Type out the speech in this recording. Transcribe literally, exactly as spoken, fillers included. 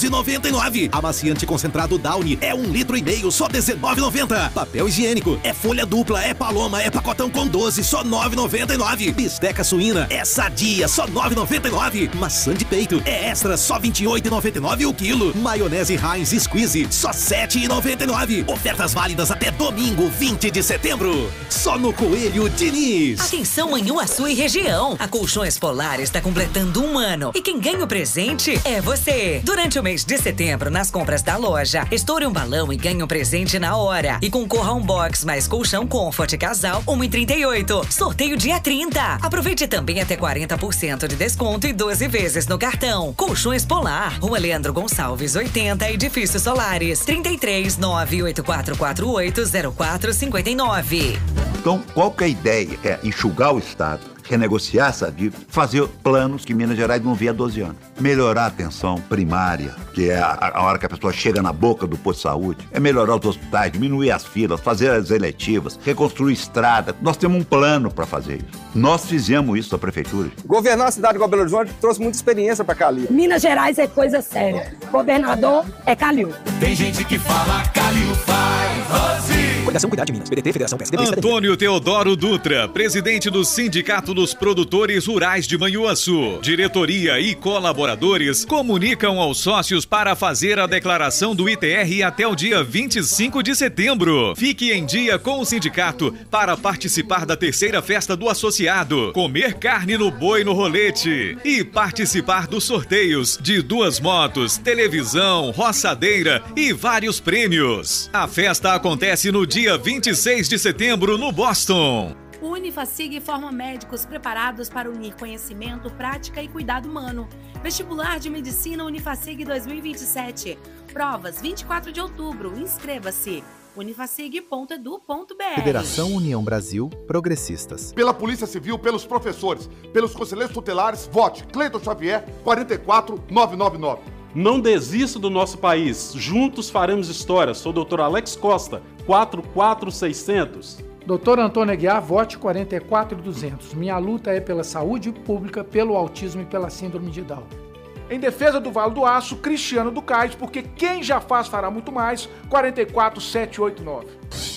noventa e nove. Amaciante concentrado Downy é um litro e meio, só dezenove e noventa. Papel higiênico é folha dupla, é Paloma, é pacotão com doze, só nove e noventa e nove. Bisteca suína é Sadia, só nove e noventa e nove. Maçã de peito é Extra, só vinte e oito e noventa e nove o quilo. Maionese Heinz Squeeze, só sete e noventa e nove. Ofertas válidas até domingo, vinte de setembro. Só no Coelho Diniz. Atenção, Manhuaçu e região. A Colchões Polar está completando um ano e quem ganha o presente é você. Durante o mês de setembro, nas compras da loja, estoure um balão e ganhe um presente na hora. E concorra a um box mais colchão Comfort Casal um e trinta e oito. Sorteio dia trinta. Aproveite também até quarenta por cento de desconto e doze vezes no cartão. Colchões Polar, Rua Leandro Gonçalves, oitenta, Edifício Solares, trinta e três, nove oito quatro quatro oito, zero quatro cinco nove. Então, qual que é a ideia? É enxugar o Estado, renegociar essa dívida, fazer planos que Minas Gerais não via há doze anos. Melhorar a atenção primária, que é a, a hora que a pessoa chega na boca do posto de saúde. É melhorar os hospitais, diminuir as filas, fazer as eletivas, reconstruir estrada. Nós temos um plano para fazer isso. Nós fizemos isso na prefeitura. Governar a cidade de Belo Horizonte trouxe muita experiência para Calil. Minas Gerais é coisa séria. Governador é Calil. Tem gente que fala Calil faz, Rosi. Coligação Cuidar de Minas, P D T, Federação P S D B. Antônio Teodoro Dutra, presidente do Sindicato dos Produtores Rurais de Manhuaçu. Diretoria e colaboradores comunicam aos sócios para fazer a declaração do I T R até o dia vinte e cinco de setembro. Fique em dia com o sindicato para participar da terceira festa do associado, comer carne no boi no rolete e participar dos sorteios de duas motos, televisão, roçadeira e vários prêmios. A festa acontece no dia vinte e seis de setembro no Boston. O Unifacig forma médicos preparados para unir conhecimento, prática e cuidado humano. Vestibular de Medicina Unifacig dois mil e vinte e sete. Provas vinte e quatro de outubro. Inscreva-se. unifacig ponto edu ponto br. Federação União Brasil Progressistas. Pela Polícia Civil, pelos professores, pelos conselheiros tutelares, vote Cleiton Xavier, quatro quatro nove nove nove. Não desista do nosso país. Juntos faremos história. Sou o doutor Alex Costa, quatro quatro seis zero zero. doutor Antônio Aguiar, vote quarenta e quatro duzentos. Minha luta é pela saúde pública, pelo autismo e pela síndrome de Down. Em defesa do Vale do Aço, Cristiano Ducais, porque quem já faz fará muito mais, quatro quatro sete oito nove.